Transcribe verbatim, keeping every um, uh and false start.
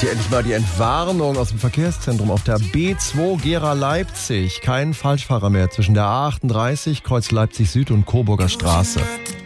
Hier endlich mal die Entwarnung aus dem Verkehrszentrum auf der B zwei Gera Leipzig. Kein Falschfahrer mehr zwischen der A achtunddreißig, Kreuz Leipzig Süd und Coburger Straße.